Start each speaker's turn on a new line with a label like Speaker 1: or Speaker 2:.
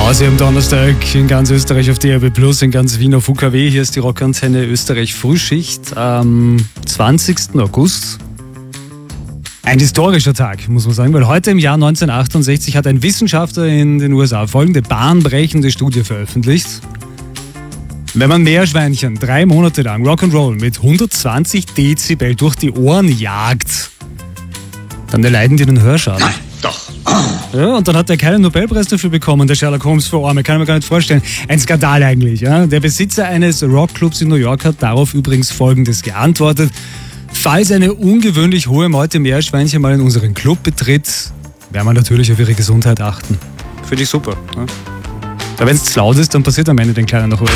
Speaker 1: Pause am Donnerstag in ganz Österreich auf DAB+, in ganz Wien auf UKW. Hier ist die Rockantenne Österreich Frühschicht am 20. August. Ein historischer Tag, muss man sagen, weil heute im Jahr 1968 hat ein Wissenschaftler in den USA folgende bahnbrechende Studie veröffentlicht. Wenn man Meerschweinchen 3 Monate lang Rock'n'Roll mit 120 Dezibel durch die Ohren jagt, dann erleiden die einen Hörschaden.
Speaker 2: Nein, doch.
Speaker 1: Ja, und dann hat er keinen Nobelpreis dafür bekommen, der Sherlock Holmes vor Arme, kann ich mir gar nicht vorstellen. Ein Skandal eigentlich. Ja? Der Besitzer eines Rockclubs in New York hat darauf übrigens Folgendes geantwortet: Falls eine ungewöhnlich hohe Meute Meerschweinchen mal in unseren Club betritt, werden wir natürlich auf ihre Gesundheit achten. Finde ich super. Ja? Aber wenn es zu laut ist, dann passiert am Ende den Kleinen noch was.